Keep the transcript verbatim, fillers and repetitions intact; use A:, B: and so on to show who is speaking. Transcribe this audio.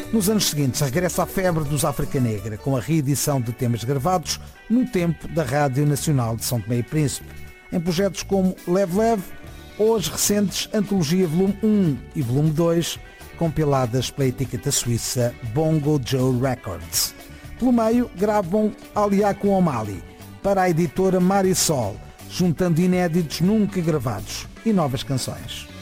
A: Nos anos seguintes, regressa a febre dos África Negra, com a reedição de temas gravados no tempo da Rádio Nacional de São Tomé e Príncipe, em projetos como Leve Leve ou as recentes Antologia Volume um e Volume dois, compiladas pela etiqueta suíça Bongo Joe Records. Pelo meio, gravam Aliá com O'Malley para a editora Marisol, juntando inéditos nunca gravados e novas canções.